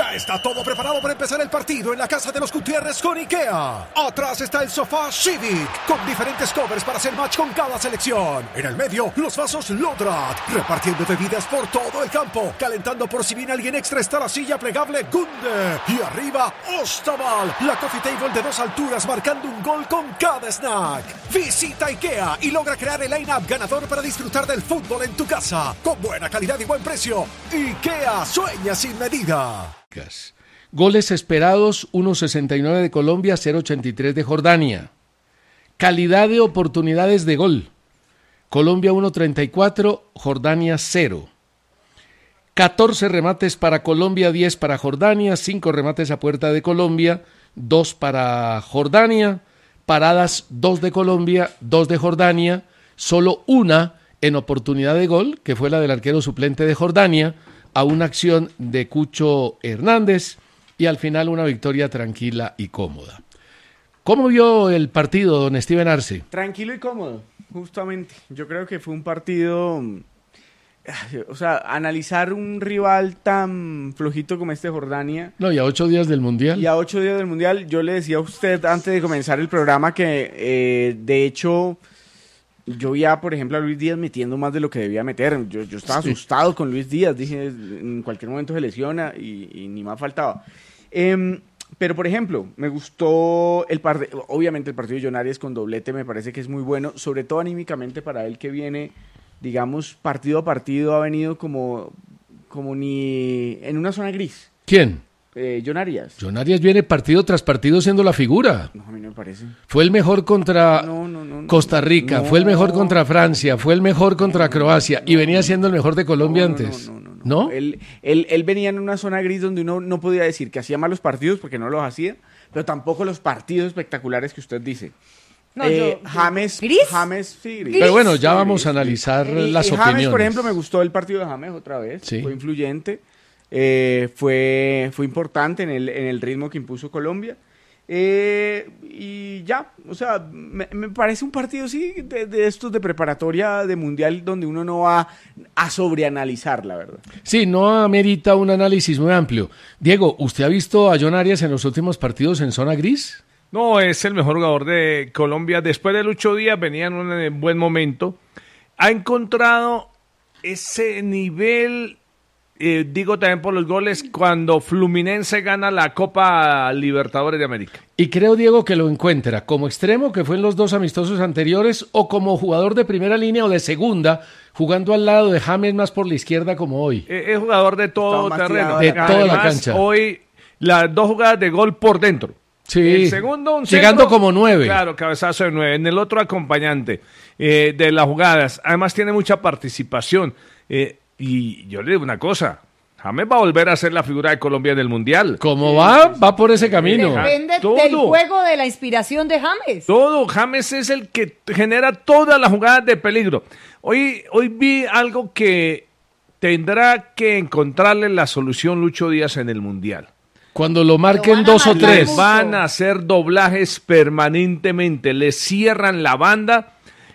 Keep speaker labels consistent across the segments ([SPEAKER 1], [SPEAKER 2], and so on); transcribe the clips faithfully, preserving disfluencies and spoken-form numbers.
[SPEAKER 1] Ya está todo preparado para empezar el partido en la casa de los Gutiérrez con IKEA. Atrás está el sofá Civic, con diferentes covers para hacer match con cada selección. En el medio, los vasos Lodrat, repartiendo bebidas por todo el campo. Calentando por si viene alguien extra está la silla plegable Gunde. Y arriba, Ostaval, la coffee table de dos alturas marcando un gol con cada snack. Visita IKEA y logra crear el line-up ganador para disfrutar del fútbol en tu casa. Con buena calidad y buen precio. IKEA, sueña sin medida.
[SPEAKER 2] Goles esperados, uno sesenta y nueve de Colombia, cero ochenta y tres de Jordania. Calidad de oportunidades de gol. Colombia uno treinta y cuatro, Jordania cero. catorce remates para Colombia, diez para Jordania, cinco remates a puerta de Colombia, dos para Jordania, paradas dos de Colombia, dos de Jordania, solo una en oportunidad de gol, que fue la del arquero suplente de Jordania, a una acción de Cucho Hernández, y al final una victoria tranquila y cómoda. ¿Cómo vio el partido, don Steven Arce?
[SPEAKER 3] Tranquilo y cómodo, justamente. Yo creo que fue un partido... O sea, analizar un rival tan flojito como este Jordania.
[SPEAKER 2] No, y a ocho días del Mundial.
[SPEAKER 3] Y a ocho días del Mundial, yo le decía a usted antes de comenzar el programa que, eh, de hecho... Yo ya, por ejemplo, a Luis Díaz metiendo más de lo que debía meter. Yo, yo estaba sí. asustado con Luis Díaz. Dije, en cualquier momento se lesiona y, y ni más faltaba. Eh, pero, por ejemplo, me gustó el partido. Obviamente el partido de John Arias con doblete me parece que es muy bueno. Sobre todo anímicamente para él que viene, digamos, partido a partido. Ha venido como, como ni en una zona gris.
[SPEAKER 2] ¿Quién?
[SPEAKER 3] Eh, John Arias.
[SPEAKER 2] John Arias viene partido tras partido siendo la figura.
[SPEAKER 3] No, a mí no me parece.
[SPEAKER 2] Fue el mejor contra
[SPEAKER 3] no, no, no, no,
[SPEAKER 2] Costa Rica,
[SPEAKER 3] no.
[SPEAKER 2] fue el mejor contra Francia, fue el mejor contra
[SPEAKER 3] no,
[SPEAKER 2] Croacia
[SPEAKER 3] no,
[SPEAKER 2] y venía siendo el mejor de Colombia
[SPEAKER 3] no, no,
[SPEAKER 2] antes.
[SPEAKER 3] No, no, no.
[SPEAKER 2] ¿No?
[SPEAKER 3] ¿No? Él, él, él venía en una zona gris donde uno no podía decir que hacía malos partidos porque no los hacía, pero tampoco los partidos espectaculares que usted dice.
[SPEAKER 4] No,
[SPEAKER 3] eh,
[SPEAKER 4] yo,
[SPEAKER 3] James,
[SPEAKER 4] ¿Gris?
[SPEAKER 3] James, sí, gris.
[SPEAKER 2] Pero bueno, ya
[SPEAKER 3] Sí,
[SPEAKER 2] vamos
[SPEAKER 3] gris,
[SPEAKER 2] a analizar
[SPEAKER 3] gris.
[SPEAKER 2] las
[SPEAKER 3] y, y
[SPEAKER 2] opiniones.
[SPEAKER 3] James, por ejemplo, me gustó el partido de James otra vez,
[SPEAKER 2] sí.
[SPEAKER 3] Fue influyente. Eh, fue, fue importante en el, en el ritmo que impuso Colombia. Eh, y ya, o sea, me, me parece un partido, sí, de, de estos de preparatoria de Mundial donde uno no va a sobreanalizar, la verdad.
[SPEAKER 2] Sí, no amerita un análisis muy amplio. Diego, ¿usted ha visto a John Arias en los últimos partidos en zona gris?
[SPEAKER 5] No, es el mejor jugador de Colombia. Después de Lucho Díaz venía en un buen momento. Ha encontrado ese nivel... Eh, digo también por los goles cuando Fluminense gana la Copa Libertadores de América.
[SPEAKER 2] Y creo, Diego, que lo encuentra como extremo, que fue en los dos amistosos anteriores, o como jugador de primera línea o de segunda, jugando al lado de James más por la izquierda como hoy.
[SPEAKER 5] Eh, es jugador de todo terreno.
[SPEAKER 2] De toda
[SPEAKER 5] Además,
[SPEAKER 2] la cancha.
[SPEAKER 5] Hoy las dos jugadas de gol por dentro.
[SPEAKER 2] Sí,
[SPEAKER 5] el segundo, un
[SPEAKER 2] llegando
[SPEAKER 5] centro,
[SPEAKER 2] como nueve.
[SPEAKER 5] Claro, cabezazo de nueve. En el otro acompañante eh, de las jugadas. Además tiene mucha participación. Eh, Y yo le digo una cosa, James va a volver a ser la figura de Colombia en el Mundial.
[SPEAKER 2] ¿Cómo va? Va por ese camino.
[SPEAKER 4] Depende
[SPEAKER 5] Todo.
[SPEAKER 4] del juego, de la inspiración de James.
[SPEAKER 5] Todo, James es el que genera todas las jugadas de peligro. Hoy, hoy vi algo que tendrá que encontrarle la solución Lucho Díaz en el Mundial.
[SPEAKER 2] Cuando lo marquen
[SPEAKER 4] Lo
[SPEAKER 2] dos o
[SPEAKER 4] marcar
[SPEAKER 2] tres.
[SPEAKER 4] mucho.
[SPEAKER 5] Van a hacer doblajes permanentemente, le cierran la banda.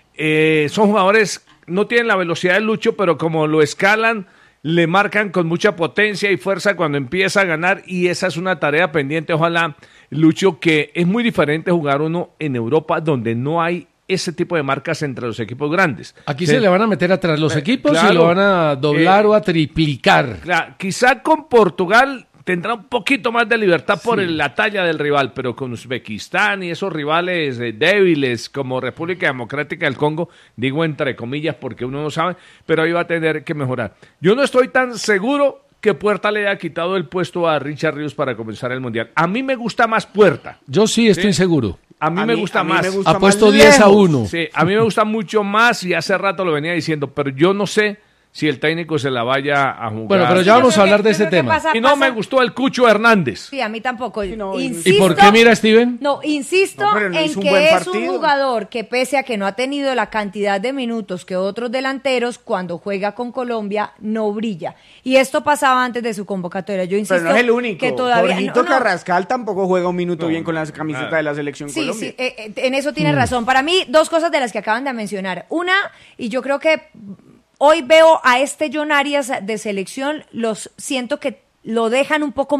[SPEAKER 5] Eh, son jugadores... No tienen la velocidad de Lucho, pero como lo escalan, le marcan con mucha potencia y fuerza cuando empieza a ganar, y esa es una tarea pendiente. Ojalá, Lucho, que es muy diferente jugar uno en Europa donde no hay ese tipo de marcas entre los equipos grandes.
[SPEAKER 2] Aquí
[SPEAKER 5] Sí.
[SPEAKER 2] se le van a meter atrás los
[SPEAKER 5] Eh,
[SPEAKER 2] equipos
[SPEAKER 5] claro.
[SPEAKER 2] y lo van a doblar
[SPEAKER 5] Eh,
[SPEAKER 2] o a triplicar.
[SPEAKER 5] Claro, quizá con Portugal tendrá un poquito más de libertad por
[SPEAKER 2] Sí.
[SPEAKER 5] el- la talla del rival, pero con Uzbekistán y esos rivales eh, débiles como República Democrática del Congo, digo entre comillas porque uno no sabe, pero ahí va a tener que mejorar. Yo no estoy tan seguro que Puerta le haya quitado el puesto a Richard Ríos para comenzar el Mundial. A mí me gusta más Puerta.
[SPEAKER 2] Yo sí estoy
[SPEAKER 5] Sí.
[SPEAKER 2] seguro.
[SPEAKER 5] A mí
[SPEAKER 3] A
[SPEAKER 5] me
[SPEAKER 3] mí-
[SPEAKER 5] gusta
[SPEAKER 3] a mí
[SPEAKER 5] más.
[SPEAKER 3] me gusta
[SPEAKER 2] Ha
[SPEAKER 3] más
[SPEAKER 2] puesto diez a
[SPEAKER 3] lejos.
[SPEAKER 2] uno.
[SPEAKER 5] Sí, a mí me gusta mucho más y hace rato lo venía diciendo, pero yo no sé si el técnico se la vaya a jugar.
[SPEAKER 2] Bueno, pero ya
[SPEAKER 4] Yo
[SPEAKER 2] vamos
[SPEAKER 4] creo
[SPEAKER 2] a hablar
[SPEAKER 4] que-
[SPEAKER 2] de
[SPEAKER 4] yo
[SPEAKER 2] ese
[SPEAKER 4] creo que
[SPEAKER 2] tema.
[SPEAKER 4] pasa-
[SPEAKER 5] Y no
[SPEAKER 4] pasa-
[SPEAKER 5] me gustó el Cucho Hernández.
[SPEAKER 4] Sí, a mí tampoco.
[SPEAKER 3] no,
[SPEAKER 4] Insisto,
[SPEAKER 2] ¿Y por qué mira, Steven?
[SPEAKER 4] No, insisto
[SPEAKER 3] No, pero no
[SPEAKER 4] en
[SPEAKER 3] hizo un
[SPEAKER 4] que
[SPEAKER 3] buen
[SPEAKER 4] es un
[SPEAKER 3] partido.
[SPEAKER 4] jugador que pese a que no ha tenido la cantidad de minutos que otros delanteros, cuando juega con Colombia no brilla. Y esto pasaba antes de su convocatoria. Yo insisto
[SPEAKER 3] Pero no es el único.
[SPEAKER 4] que todavía
[SPEAKER 3] Jorgito
[SPEAKER 4] no, no.
[SPEAKER 3] Carrascal tampoco juega un minuto
[SPEAKER 5] No,
[SPEAKER 3] bien con la
[SPEAKER 5] no,
[SPEAKER 3] camiseta
[SPEAKER 5] nada.
[SPEAKER 3] de la selección
[SPEAKER 4] Sí,
[SPEAKER 3] Colombia.
[SPEAKER 4] sí, eh, eh, en eso tiene razón. Para mí, dos cosas de las que acaban de mencionar. Una, y yo creo que hoy veo a este John Arias de selección, los siento que lo dejan un poco